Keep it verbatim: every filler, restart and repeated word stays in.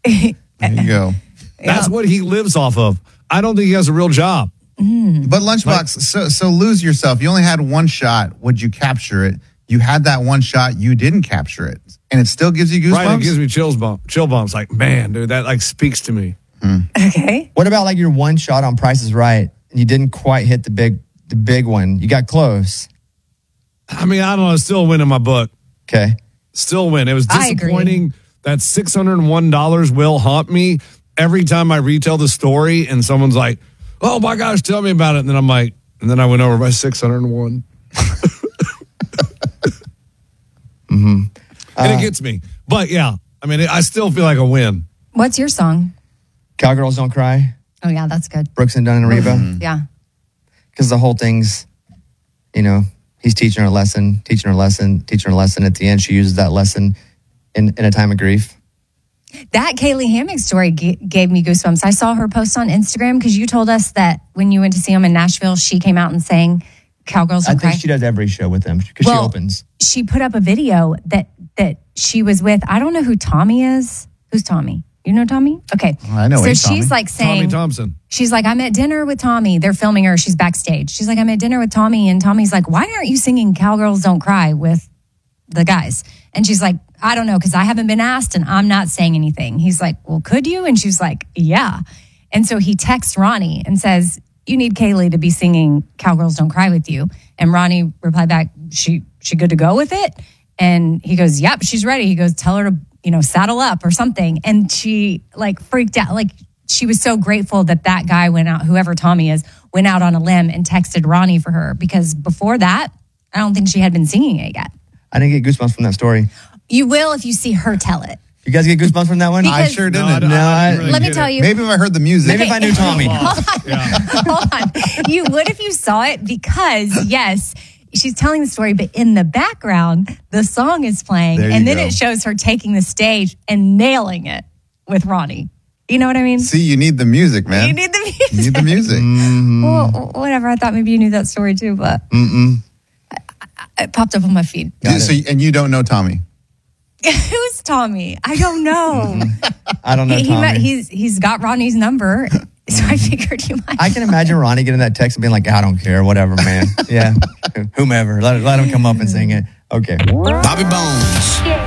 There you go. That's what he lives off of. I don't think he has a real job. Mm. But Lunchbox, like, so so lose yourself. You only had one shot. Would you capture it? You had that one shot. You didn't capture it. And it still gives you goosebumps? Right, it gives me chills bump, chill bumps. Like, man, dude, that like speaks to me. Hmm. Okay. What about like your one shot on Price is Right? And you didn't quite hit the big the big one. You got close. I mean, I don't know. Still win in my book. Okay. Still win. It was I disappointing that six hundred one dollars will haunt me every time I retell the story and someone's like, oh my gosh, tell me about it. And then I'm like, and then I went over by six hundred one. mm-hmm. And Uh, it gets me. But yeah, I mean, I still feel like a win. What's your song? Cowgirls Don't Cry. Oh, yeah, that's good. Brooks and Dunn and Reba. Mm-hmm. Yeah. Because the whole thing's, you know, he's teaching her a lesson, teaching her a lesson, teaching her a lesson. At the end, she uses that lesson in, in a time of grief. That Kaylee Hammock story g- gave me goosebumps. I saw her post on Instagram because you told us that when you went to see him in Nashville, she came out and sang Cowgirls I Don't think Cry. she does every show with them because Well, she opens. She put up a video that that she was with. I don't know who Tommy is. Who's Tommy? You know Tommy? Okay. I know So a she's Tommy. like saying, Tommy Thompson. she's like, I'm at dinner with Tommy. They're filming her. She's backstage. She's like, I'm at dinner with Tommy. And Tommy's like, why aren't you singing Cowgirls Don't Cry with the guys? And she's like, I don't know, because I haven't been asked and I'm not saying anything. He's like, well, could you? And she's like, yeah. And so he texts Ronnie and says, you need Kaylee to be singing Cowgirls Don't Cry with you. And Ronnie replied back, she she good to go with it? And he goes, yep, she's ready. He goes, tell her to, you know, saddle up or something. And she like freaked out. Like she was so grateful that that guy went out, whoever Tommy is, went out on a limb and texted Ronnie for her. Because before that, I don't think she had been singing it yet. I didn't get goosebumps from that story. You will if you see her tell it. You guys get goosebumps from that one? Because- I sure didn't. No, I didn't I- Let me tell you. Maybe if I heard the music. Maybe if I knew Tommy. Hold on. You would if you saw it because, yes, she's telling the story, but in the background, the song is playing. There you And then go. it shows her taking the stage and nailing it with Ronnie. You know what I mean? See, you need the music, man. You need the music. You need the music. Well, whatever. I thought maybe you knew that story too, but Mm-mm. it popped up on my feed. So, and you don't know Tommy. Who's Tommy? I don't know. I don't know He, he Tommy. met, he's he's got Ronnie's number, so I figured you might. I can imagine Ronnie getting that text and being like, I don't care, whatever, man. Yeah, whomever. Let, let him come up and sing it. Okay. Bobby Bones.